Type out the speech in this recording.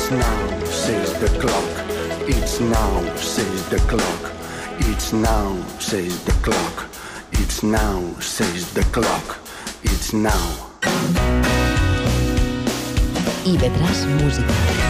It's now, says the clock. It's now, says the clock. It's now, says the clock. It's now, says the clock. It's now. IB3 Música.